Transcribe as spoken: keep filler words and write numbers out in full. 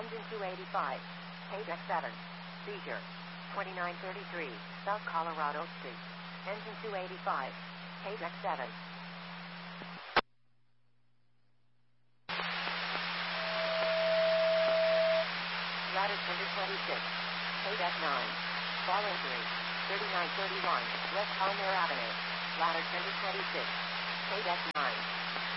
Engine two eighty-five. K-Deck seven. Seizure. twenty-nine thirty-three, South Colorado Street. Engine two eighty-five. K-Deck seven. Ladder tender twenty-six. K-Deck nine. Fall injury. thirty-nine thirty-one, West Palmer Avenue. Ladder tender twenty-six. K-Deck nine.